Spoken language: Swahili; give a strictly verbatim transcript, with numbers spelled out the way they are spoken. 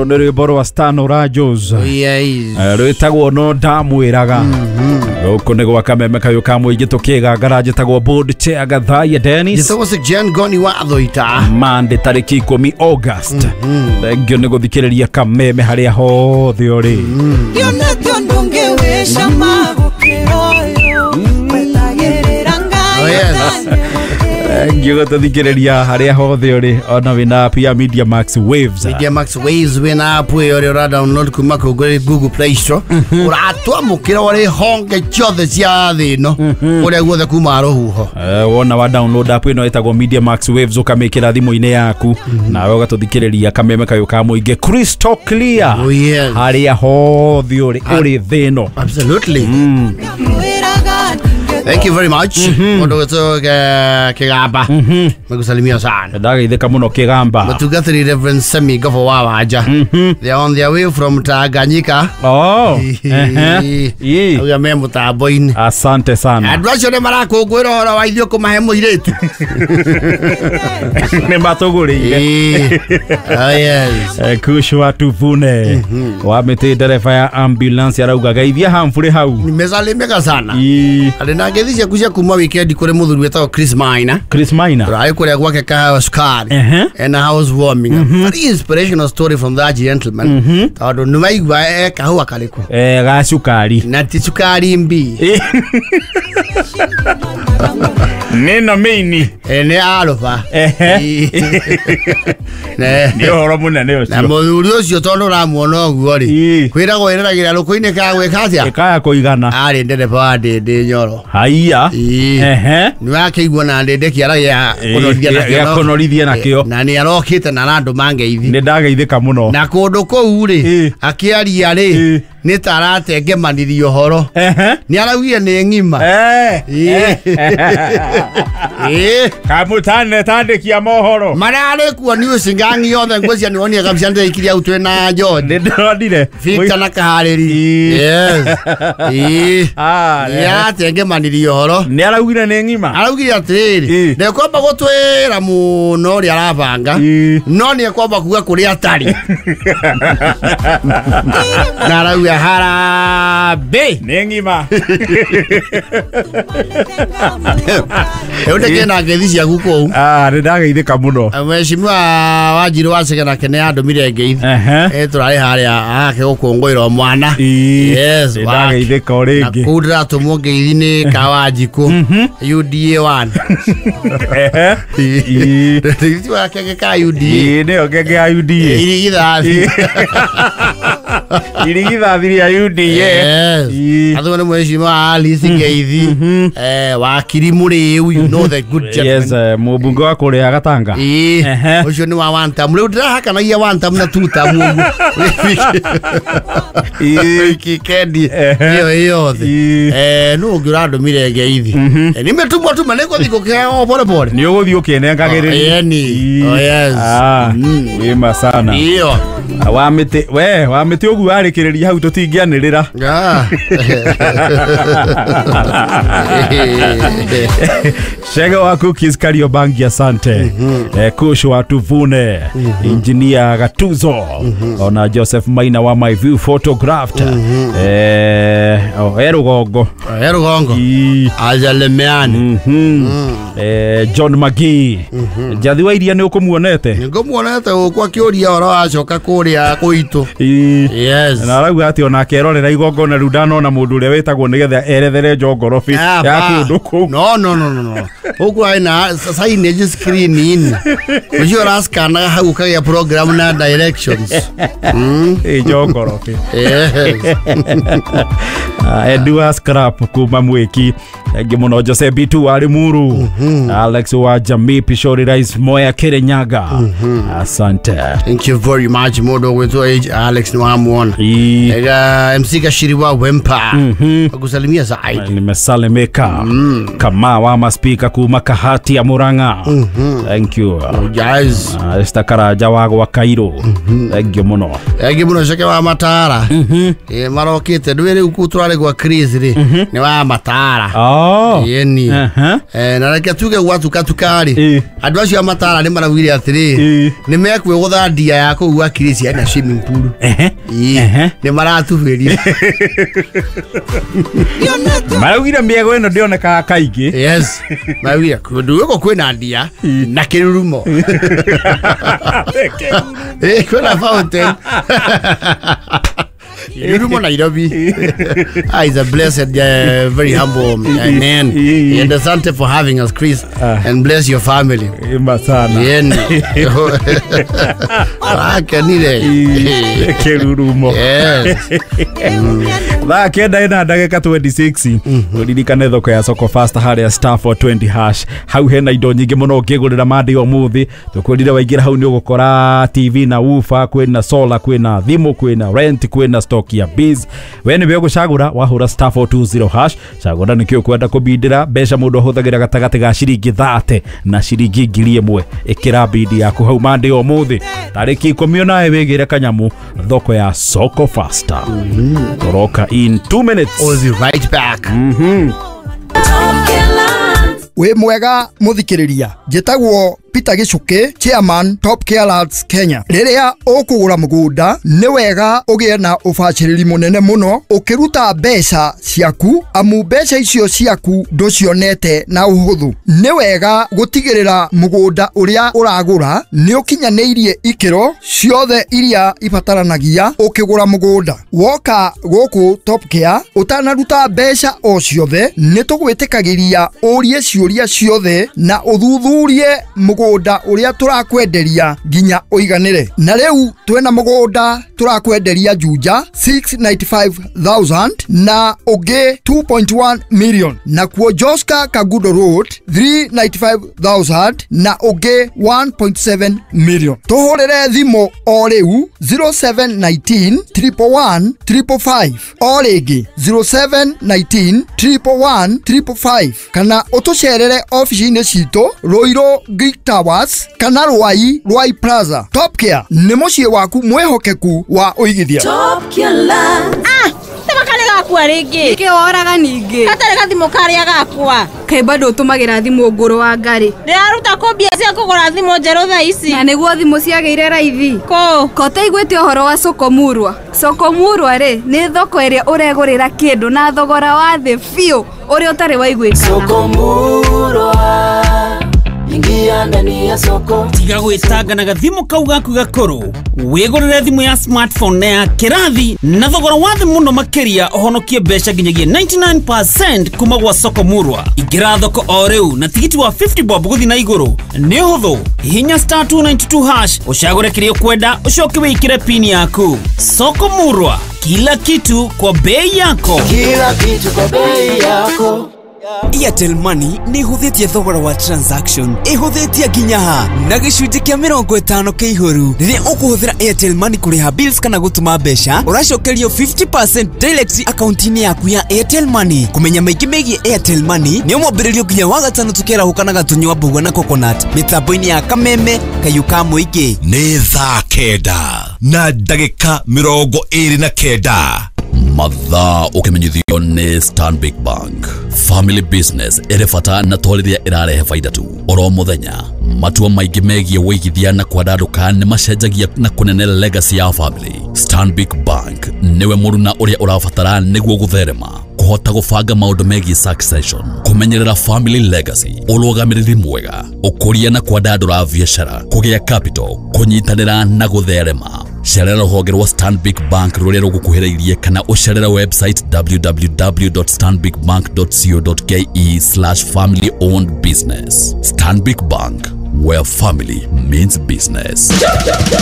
Ronere Borwa Stano Rajos. Yes. Rwitagwo no ndamwiraga. Uko nego wakameme kayo kamwe gitokega garaje tagwo board chair Gathaya Dennis. Gitagwo se Jen Goni watho ita. Mande tariki ikumi August. Ngio nego thikiriria kameme haria hothe ori. Yo na tio ndungewe shama gukiro. Oh yes. Ngio thikiriria haria hothe ori ona wina pia Media Max Waves. Media Max Waves wina app yo ora download kuma ku Google Play Store. Uratwa mukira ori honge chothe cia thino. Uri guothe kuma rohuho. Eh wona wa download app ino itagwo Media Max Waves ukamikira thimu-ine yaku na we ugatuthikiriria kameme kayo ka muinge crystal clear. Oh yes. Haria hothe uri uri thino. Absolutely. Thank you very much. Ondo wetu Kigamba. Megusalimia sana. Ndageitheka muno Kigamba. Matugathiri Reverend Semi Gofo wa Waja. They are on their way from Tanganyika. Oh. Eh. Eh. Uya memo taboin. Asante sana. Adwacho ne marako gwira horo wa ithio kuma hemo iretu. Ne matogurire. Oh yes. Kushwa tuvune. Wa mete dereva ya ambulance arauga gaithia hamfure hau. Nimesalimika sana. Eh. Alina ngethia kucia kuma weekend kure muthuri wetagwo Chris Maina. Chris Maina. Rai kure gwake ka sukari. And a house warming. Very inspirational story from that gentleman. Tado numaigwa e kahua kaliku. Eh ga sukari. Na ti sukari mbi. Nena meini. Ene alofa. Ehe. Ne. Ni horo munene ucio. Na muthuri ucio tondu ramuona uguo ri. Kwiragwo ereragira luku-ini ka gwika atia. Ikaya kuigana. Ari ndereba wa ndindi nyoro. Haiya. Ehe. Ni wakeigua na ndindi kiara ya kunorithia na kio. Ya kunorithia na kio. Na ni arokite na randu mangeithi. Ni ndageithika muno. Na kundu kou ri akiaria ri ni tarate ngemanirio horo. Ehe. Ni araugire ni ngima. Eh. Eh. Kamutane tandikia mohoro. Marare kuo ni usingangi yothe ngwecia ni onia kabisa ndikiria utwe na John. Ni ndondire. Victor na kahariri. Yes. Eh. Ah. Ya tenge manirio horo. Ni araugire ni ngima. Araugire atiri. Ne kwamba gutwira muno ri arabanga. No ni kwamba kuga kuri atari. Na arauga harabe. Ni ngima. Eunde kena ngethisia guko. Ah, ni ndageithika muno. Mheshimiwa Wanjiru wacege nake ni andumire ngeithi. Eh turari haria ake gukungwira mwana. Yes, ndageithika oringi. Na kudra tumo ngeithi-ini ka Wanjiku. U D A one. Ehe. Ndi wake ka U D A. Ii ni ogege ya U D A. Irigithathi. Irigithathi ya U D A. Yes. Atho ni mheshimiwa Alice Ngeithi. Eh wakiri muri you know the good gentleman. Yes, mubunge wa kuria Gatanga. Eh. Ucio ni wa wanta. Muri ndirahaka na ya wanta na tuta mu. Eh kikendi. Iyo iyo. Eh no ngirando mire Ngeithi. Ni metumwa tu maneko thiko keo pole pole. Ni uguthi ukienengagiriria. Yeni. Oh yes. Ah. Wima sana. Iyo. Wa mite we wa mite ugu arikiriria hau tutingianirira. Ah. Shega wa Cookies Kariobangi asante. Eh Kusho wa Tuvune. Engineer Gatuzo. Ona Joseph Maina wa My View Photographed. Eh oh Erugongo. Erugongo. Azalemeani. Eh John Magi. Jathi wa iria ni ukumuonete. Ngumuonete kwa kioria ora acoka kuria kuitu. Yes. Na arauga ati ona kerorera igongo na rudano na mundu ure wetagwo nigetha erethere njongorofi ya kundu ku. No no no no. Huko aina signage screen in. Ujo raskana hau kagia program na directions. Mm. Eh njongorofi. Yes. Edua Scrap kuma Mwiki. Egi muno Jose Bitu wa Limuru. Alex wa Jamii Pishori Rais Moya Kirinyaga. Asante. Thank you very much modo wetu Alex Nwamuona. Ega M C Kashiri wa Wempa. Kusalimia zaidi. Nimesalimika. Kama wa maspika kuma Kahati ya Murang'a. Thank you. Guys. Estakara jawago wa Kairo. Thank you muno. Egi muno shake wa Matara. Eh marokite ndwere ukuturare gwa Chris ri. Ni wa Matara. Oh. Yeni. Aha. Eh na reke tuge gwatu katukari. Eh. Andu acio amatara ni marawire atiri. Eh. Ni mekwe guthandia ya kugua kirisi na swimming pool. Ehe. Eh. Ni maratubiria. Maraugira miego ino ndioneka kaingi. Yes. Maraugira kundu guko kwina ndia na kirurumo. Eh kwina fountain. Kirurumo Nairobi. Ah, he's a blessed, uh, very humble uh, man. And asante for having us, Chris. And bless your family. Ima sana. Yeni. Ah, kanile. Kirurumo. Yes. Thaa kenda ina ndagika twenty-six uririkane thoko ya Soko Fasta haria star four twenty hash hau hena indo nyingi muno ukigurira mandi o muthi tukwirire waingira hau ni ugukora T V na woofer kwina solar kwina thimu kwina rent kwina stock ya biz we ni gucagura wahura star four twenty hash cagura nikio kwenda kubindira besha mundu ahuthagira gatagati ga ciringi thirty na ciringi ngiri ĩmwe ikira bidi yaku hau mandi o muthi tariki ikumi nawe wigire kanyamu thoko ya Soko Fasta Toroka in two minutes. We'll be right back. Mm-hmm. We mwega muthikiriria njitagwo Peter Gichuki, Chairman Top Care Lads Kenya. Riria ukugura mugunda ni wega ugie na ubaciriri munene muno ukiruta mbeca ciaku amu mbeca icio ciaku nducionete na uhuthu. Ni wega gutigirira mugunda uria uragura ni ukinyaniirie ikiro ciothe iria ibataranagia ukigura mugunda. Woka guku Top Care utanaruta mbeca o ciothe ni tugwitikagiria urie ciuria ciothe na uthuthurie mugunda uria turakwenderia ginya uiganire. Na riu twena mugunda turakwenderia Juja six hundred ninety-five thousand na uge two point one million na kuo Joska Kagudo Road three hundred ninety-five thousand na uge one point seven million. Tuhurire thimo o riu zero seven one nine one one one five five o rigi zero seven one nine one one one five five kana utucerere office-ini citu Roiro Greek Towers kana Rwai Rwai Plaza. Top Care ni mucii waku mwehokeku wa uigithia. Top Care Lads. Ah, tabakale gakwa ringi. Nike oraga ningi. Katare gathimo karia gakwa. Kai bado tumagira thimu nguru wa ngari. Ndiraruta kombia cia kugura thimo njeru tha ici. Na niguo thimu ciageire raithi. Ko. Kota igwete uhoro wa Soko Murwa. Soko Murwa ri ni thoko iria uregurira kindu na thogora wa thi fiu uri utari waigwika. Soko Murwa. Ingia ndani ya soko. Tiga gwitanga na gathimu kau gaku gakuru. Wigurire thimu ya smartphone na ya kirathi na thogora wa thi muno makiria uhonokie mbeca nginyagia ninety-nine percent kuma gwa Soko Murwa. Ingira thoko o riu na tigiti wa fifty bob guthi na iguru. Ni huthu hinya star two ninety-two hash ucagure kirio kwenda ucoke wikire pin yaku. Soko Murwa, kila kitu kwa bei yako. Kila kitu kwa bei yako. Airtel Money ni huthitie thogora wa transaction ihuthitie ginya ha na gicunji kia mirongo itano kia ihuru. Riria ukuhuthira Airtel Money kuriha bills kana gutuma mbeca uracokerio fifty percent direct account-ini yaku ya Airtel Money. Kumenya maingi megie Airtel Money ni umwambiririo ginya wa gatano tukera hukana gatunywa mbugwa na coconut mitambo-ini ya Kameme Kayuka Muingi. Ni thaa kenda na ndagika mirongo iri na kenda. Mathaa ukimenyithio ni Stanbic Bank. Family business irefata na twarithia irarehe faida tu. Oro muthenya matua maingi megie wigithia na kwandaruka ni macenjagia na kunenera legacy ya family. Stanbic Bank niwe muruna uria urabatara niguo gutherema, kuhota gubanga maundu megie succession, kumenyerera family legacy, urugamiriri mwega, ukuria na kwandandura biashara, kugia capital, kunyitanira na gutherema. Cerera rũhonge rwa Stanbic Bank rũrĩa rũgũkuhĩrĩirie kana ucerera website w w w dot stanbic bank dot co dot k e slash family owned business. Stanbic Bank, where family means business.